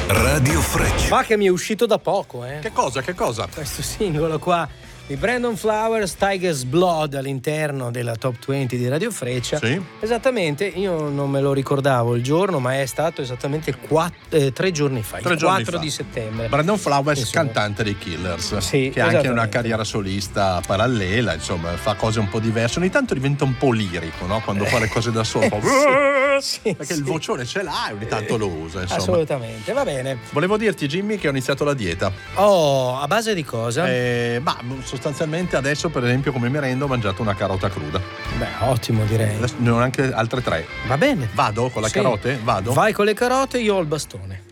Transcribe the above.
Radio Freccia. Ma che mi è uscito da poco, Che cosa? questo singolo qua di Brandon Flowers, Tiger's Blood, all'interno della Top 20 di Radio Freccia. Sì. Esattamente, io non me lo ricordavo il giorno, ma è stato esattamente 3 giorni fa, il 4 di settembre. Brandon Flowers, Insomma. cantante dei Killers, Sì, che ha anche una esattamente. carriera solista parallela, insomma, fa cose un po' diverse. Ogni tanto diventa un po' lirico, no? Quando fa le cose da solo. Sì, Perché sì. il vocione ce l'ha e ogni tanto lo usa, insomma. Assolutamente, va bene. Volevo dirti, Jimmy, che ho iniziato la dieta. Oh, a base di cosa? Sostanzialmente adesso, per esempio, come merenda ho mangiato una carota cruda. Beh, ottimo direi. Adesso ne ho anche altre 3. Va bene. Vado con le Sì. carote? Vado? Vai con le carote, io ho il bastone.